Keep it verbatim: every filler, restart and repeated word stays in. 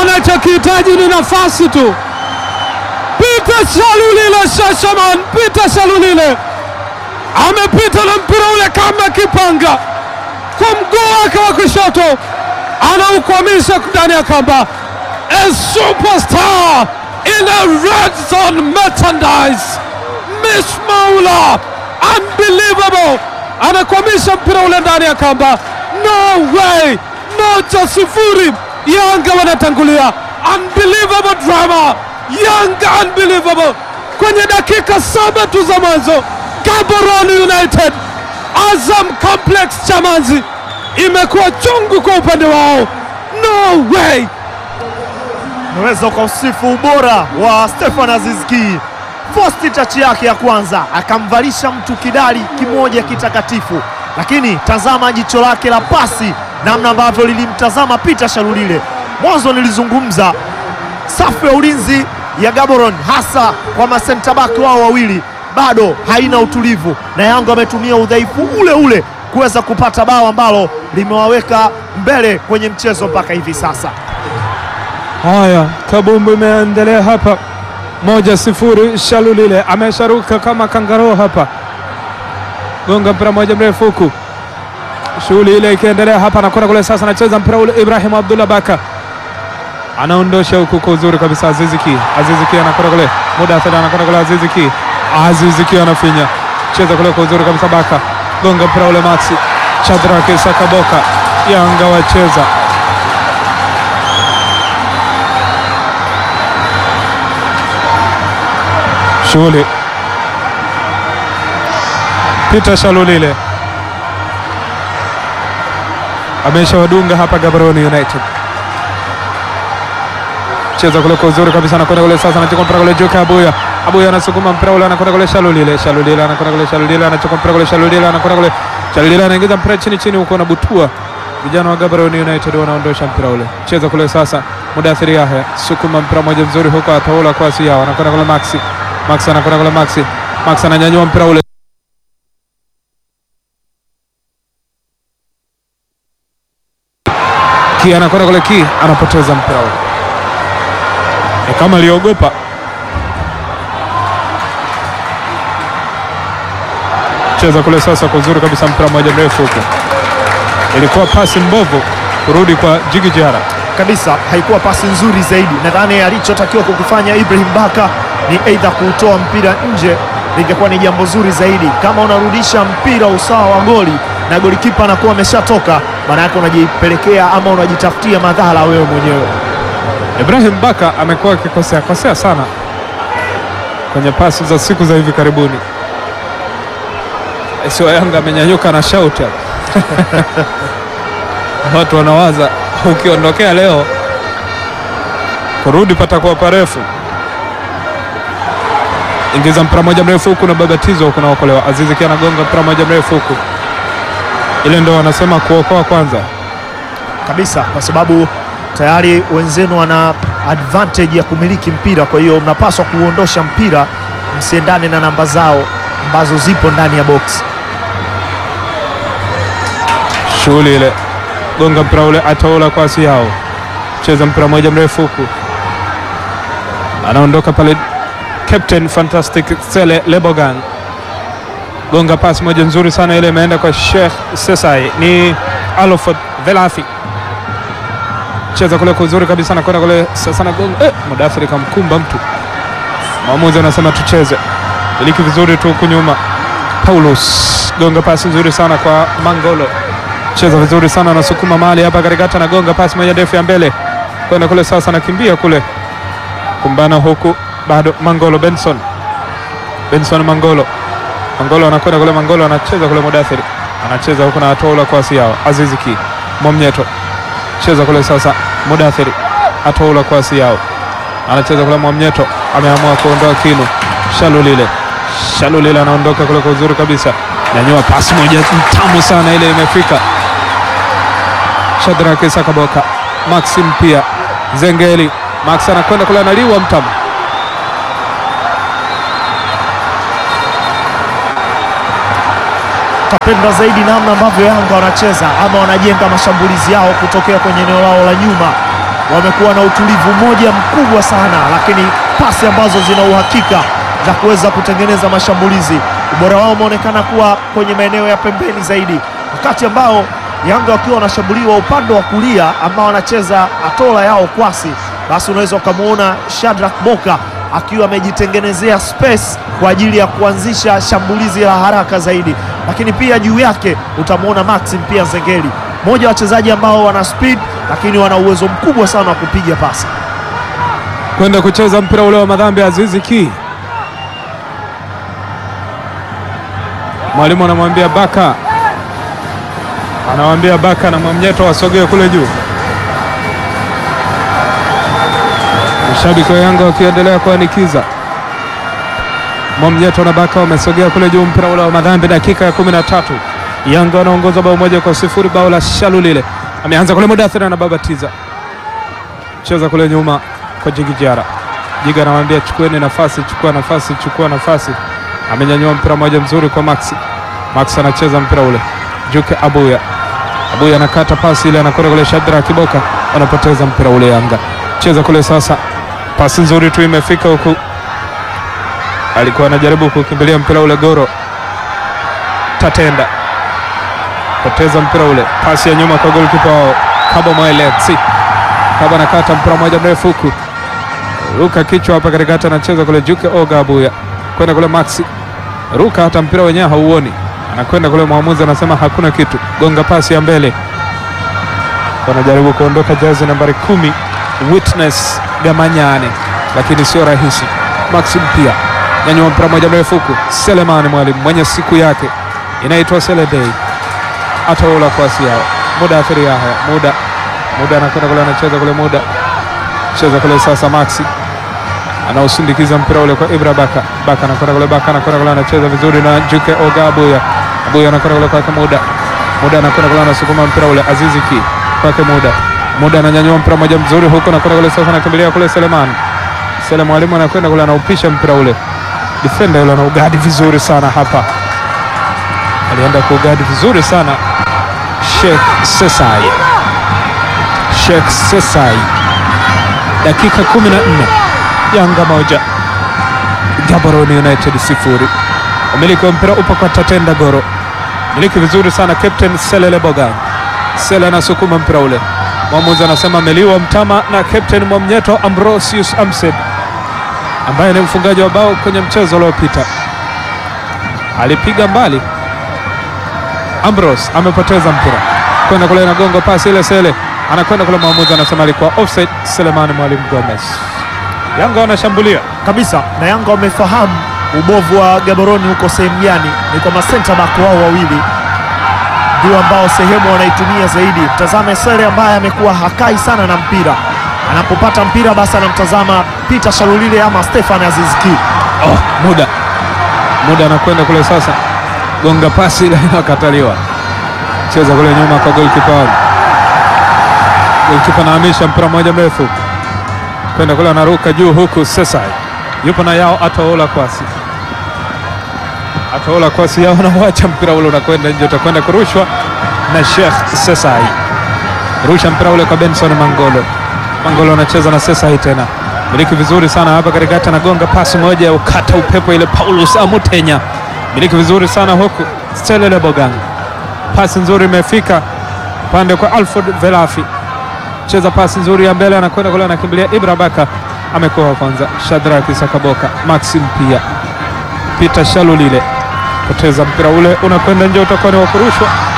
wanachokihitaji ni nafasi tu. Peter Shalulile Shashaman, Peter Shalulile amepita na mpira ule kama kipanga kwa mguu wake wa kushoto, anaukwamisha ndani ya kamba. A superstar in a red zone merchandise, Mish Maula, unbelievable, anakwamisha mpira ule ndani ya kamba. No way, moja sifuri, Yanga wanatangulia. Unbelievable drama, Yanga unbelievable. Kwenye dakika saba tu za mwanzo, Gaborone United, Azam Complex Chamazi, imekuwa chungu kwa upande wao. No way. Unaweza ukausifu ubora wa Stefan Aziz Ki. First touch yake ya kwanza akamvalisha mtu kidari kimoja kitakatifu, lakini tazama jicho lake la pasi, namna ambavyo lilimtazama Peter Shalulile. Mwanzo nilizungumza safu ya ulinzi ya Gaborone, hasa kwa masenta back wao wawili, bado haina utulivu, na Yanga ametumia udhaifu ule ule kuweza kupata bao ambalo limewaweka mbele kwenye mchezo mpaka hivi sasa. Haya, kabumbu imeendelea hapa, moja sifuri. Shalulile amesharuka kama kangaroo hapa, gonga mpira moja mrefu huku, shughuli ile ikiendelea hapa, anakwenda kule sasa, anacheza mpira ule Ibrahim Abdullah Baka, anaondosha huku kwa uzuri kabisa. Aziz Ki, Aziz Ki anakwenda kule, muda sasa, anakwenda kule Aziz Ki, Aziz Ki anafinya, cheza kule kwa uzuri kabisa. Baka gonga mpira ule Maxi Shadrack Sakaboka, Yanga wacheza shughuli. Peter Shalulile amesha wadunga hapa Gaborone United, cheza kule kwa uzuri kabisa, anakwenda kule sasa, anachukua mpira kule Joka Abuya, Abuya anasukuma mpira ule, anakwenda kule Shalulile, Shalulile anakwenda kule Shalulile, anachukua mpira kule Shalulile, anakwenda kule Shalulile, anaingiza mpira chini chini huko na butua. Vijana wa Gaborone United wanaondosha mpira ule, cheza kule sasa, Mudathir Yahya, sukuma mpira moja mzuri huko, ataola kwa si yao, anakwenda kule Maxi, Maxi anakwenda kule Maxi, Maxi ananyanyua mpira ule, Ki anakwenda kule, Ki anapoteza mpira ule, e kama aliogopa. Cheza kule sasa kwa uzuri kabisa, mpira moja mrefu huko, ilikuwa pasi mbovu kurudi kwa Jigi Jara kabisa, haikuwa pasi nzuri zaidi. Nadhani alichotakiwa kukifanya Ibrahim Baka ni aidha kutoa mpira nje, lingekuwa ni jambo zuri zaidi. Kama unarudisha mpira usawa wa goli na golikipa anakuwa ameshatoka, maana yake unajipelekea ama unajitafutia madhara wewe mwenyewe. Ibrahim Baka amekuwa akikosea kosea sana kwenye pasi za siku za hivi karibuni. Sio Yanga amenyanyuka na shout hapa. Watu wanawaza ukiondokea leo kurudi patakuwa parefu. Ingiza mpira moja mrefu huku na babatizo huku, naokolewa. Aziz Ki anagonga mpira moja mrefu huku, ile ndo wanasema kuokoa kwanza kabisa, kwa sababu tayari wenzenu wana advantage ya kumiliki mpira, kwa hiyo mnapaswa kuondosha mpira, msiendane na namba zao ambazo zipo ndani ya box. Shughuli ile, gonga mpira ule, ataola kwa si yao, cheza mpira moja mrefu huku, anaondoka pale Captain Fantastic Sele Lebogang, gonga pasi moja nzuri sana, ile imeenda kwa Sheikh Sesai, ni Alfred Velafi, cheza kule kwa uzuri kabisa, anakwenda kule sasa, na gonga eh, Mudathir kamkumba mtu, mwamuzi anasema tucheze, iliki vizuri tu huku nyuma. Paulus gonga pasi nzuri sana kwa Mangolo, cheza vizuri sana, anasukuma mali hapa katikati, na gonga pasi moja ndefu ya mbele kwenda kule sasa, anakimbia kule kumbana huku, bado Mangolo Benson, Benson Mangolo, Mangolo anakwenda kule, Mangolo anacheza kule, Mudathir anacheza huku na atola kwa si yao. Aziz Ki Mwamnyeto, cheza kule sasa, Mudathir atola kwa si yao, anacheza kule, Mwamnyeto ameamua kuondoa kinu. Shalulile, Shalulile anaondoka kule kwa uzuri kabisa, nyanyua pasi moja mtamu sana, ile imefika Shadrack Sakaboka, Maxim pia Zengeli, Max anakwenda kule, analiwa mtamu. Tapenda zaidi namna ambavyo Yanga wanacheza ama wanajenga mashambulizi yao kutokea kwenye eneo lao la nyuma. wamekuwa na utulivu mmoja mkubwa sana, lakini pasi ambazo zina uhakika za kuweza kutengeneza mashambulizi, ubora wao umeonekana kuwa kwenye maeneo ya pembeni zaidi, wakati ambao Yanga wakiwa wanashambuliwa upande wa kulia ambao wanacheza Atola yao Kwasi, basi unaweza ukamuona Shadrack Boka akiwa amejitengenezea space kwa ajili ya kuanzisha shambulizi la haraka zaidi, lakini pia juu yake utamwona Maxim pia Zengeli, mmoja wa wachezaji ambao wana speed lakini wana uwezo mkubwa sana wa kupiga pasi. Kwenda kucheza mpira ule wa madhambi Azizi Ki. Mwalimu anamwambia Baka, anamwambia Baka na Mwamnyeto wasogee kule juu. Mashabiki wa Yanga wakiendelea kuanikiza. Mwamnyeto na Baka wamesogea kule juu, mpira ule wa madhambi, dakika ya kumi na tatu. Yanga wanaongoza bao moja kwa sifuri, bao la Shalulile. Ameanza kule Mudathir na Babatiza. Cheza kule nyuma kwa Jigijara. Jiga anamwambia chukueni nafasi, chukua nafasi, chukua nafasi. Amenyanyua mpira mmoja mzuri kwa Maxi. Maxi anacheza mpira ule. Juke Abuya. Abuya anakata pasi ile, anakwenda kule Shadrack Boka, anapoteza mpira ule. Yanga cheza kule sasa. Pasi nzuri tu imefika huku. Alikuwa anajaribu kukimbilia mpira ule Goro. Tatenda. Poteza mpira ule. Pasi ya nyuma kwa goalkeeper wao Kabo Moeletsi. Kabo anakata mpira mmoja mrefu huku. Ruka kichwa hapa katikati, anacheza kule Juke Oga Abuya. Kwenda kule Maxi. Ruka hata mpira wenyewe hauoni. Anakwenda kule, mwamuzi anasema hakuna kitu. Gonga pasi ya mbele. Wanajaribu kuondoka jazi nambari kumi Witness Gamanyane, lakini sio rahisi. Maxi pia nyanyua mpira mmoja mrefu huku. Selemani Mwalimu mwenye siku yake inaitwa Sele Day. Ataola kwasi yao. Muda athiri haya. Muda. Muda anakwenda kule, anacheza kule Muda. Cheza kule sasa Maxi. Anausindikiza mpira ule kwa Ibra Baka. Baka anakwenda kule, Baka anakwenda kule, anacheza vizuri na Juke Oga Abuya. Abuya anakwenda kule kwa Muda. Muda anakwenda kule, anasukuma mpira ule Azizi Ki kwa Muda. Muda ananyanyua mpira mmoja mzuri huko, anakwenda kule sasa, anakimbilia kule Selemani. Sele Mwalimu anakwenda kule, anaupisha mpira ule. Defender yule anaugadi vizuri sana hapa. Alienda kuugadi vizuri sana Sheikh Sesai. Sheikh Sesai. Dakika kumi na nne. Yanga moja Gaborone United sifuri. Umiliki wa mpira upo kwa Tatenda Goro. Miliki vizuri sana Captain Sele Lebogang. Sele anasukuma mpira ule. Mwamuzi anasema ameliwa mtama na Captain Mwamnyeto Ambrosius Amsed, ambaye ni mfungaji wa bao kwenye mchezo uliopita. Alipiga mbali. Ambrose amepoteza mpira. Kwenda kule na gongo pasi ile Sele. Anakwenda kule, mwamuzi anasema alikuwa offside. Selemani Mwalimu Gomez. Yanga wanashambulia kabisa, na Yanga wamefahamu ubovu wa Gaborone huko sehemu gani. Ni kwa center back wao wawili ndio ambao sehemu wanaitumia zaidi. Mtazame Sele ambaye amekuwa hakai sana na mpira, anapopata mpira basi anamtazama Peter Shalulile ama Stefan Aziz Ki. Oh, Muda. Muda anakwenda kule sasa. Gonga pasi ile inakataliwa. Cheza kule nyuma kwa goalkeeper. Goalkeeper anahamisha mpira mmoja mrefu. Kwenda kule, anaruka juu huku Sesai. Yupo na yao Ataola Kwasi. Ataola Kwasi yao anawacha mpira ule unakwenda nje, utakwenda kurushwa na Sheikh Sesai. Rusha mpira ule kwa Benson Mangolo. Mangolo anacheza na Sesai tena. Miliki vizuri sana hapa katikati, anagonga pasi moja ukata upepo ile Paulus Amutenya. Miliki vizuri sana huku Sele Lebogang. Pasi nzuri imefika pande kwa Alfred Velafi. Cheza pasi nzuri ya mbele, anakwenda kule, anakimbilia Ibra Baka. Amekoa kwanza Shadrack Sakaboka. Maxim pia Peter Shalulile. Poteza mpira ule unakwenda nje, utakuwa ni wa kurushwa